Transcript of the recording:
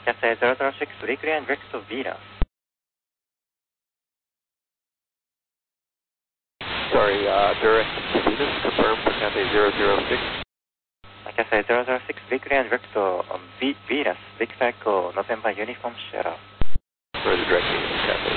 Cathay 006 weekly and direct to Venus. Sorry, direct to Venus, confirm for Cathay 006. Cathay 006 weekly and direct to Venus, Big Cycle, November Uniform Sierra. For the direct Venus, Cathay